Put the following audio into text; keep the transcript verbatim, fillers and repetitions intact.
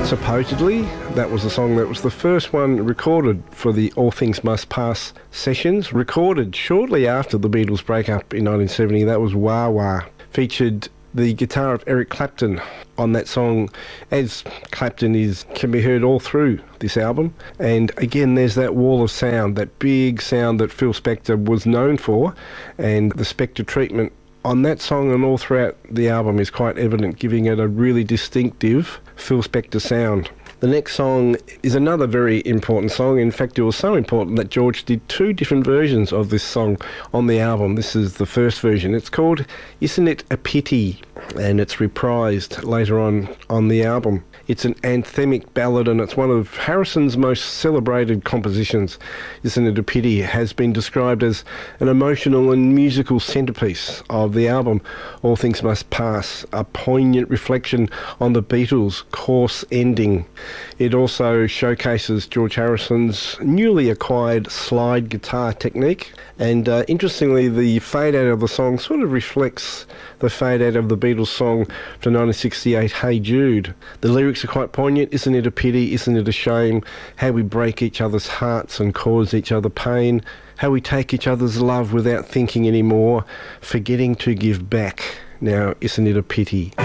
Supposedly, that was a song that was the first one recorded for the All Things Must Pass sessions, recorded shortly after the Beatles breakup in nineteen seventy. That was Wah Wah. Featured the guitar of Eric Clapton on that song, as Clapton is can be heard all through this album. And again, there's that wall of sound, that big sound that Phil Spector was known for, and the Spector treatment on that song and all throughout the album is quite evident, giving it a really distinctive Phil Spector sound. The next song is another very important song. In fact, it was so important that George did two different versions of this song on the album. This is the first version. It's called Isn't It a Pity? And it's reprised later on on the album. It's an anthemic ballad, and it's one of Harrison's most celebrated compositions. Isn't It a Pity? It has been described as an emotional and musical centrepiece of the album. All Things Must Pass, a poignant reflection on the Beatles' course ending. It also showcases George Harrison's newly acquired slide guitar technique, and uh, interestingly, the fade out of the song sort of reflects the fade out of the Beatles song from nineteen sixty-eight, Hey Jude. The lyrics are quite poignant. Isn't it a pity? Isn't it a shame? How we break each other's hearts and cause each other pain. How we take each other's love without thinking anymore, forgetting to give back. Now, isn't it a pity?